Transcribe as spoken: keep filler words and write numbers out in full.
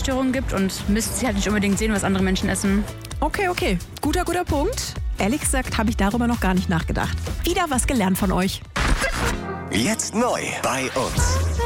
Essstörungen gibt und müsste sie halt nicht unbedingt sehen, was andere Menschen essen. Okay, okay. Guter, guter Punkt. Ehrlich gesagt habe ich darüber noch gar nicht nachgedacht. Wieder was gelernt von euch. Jetzt neu bei uns.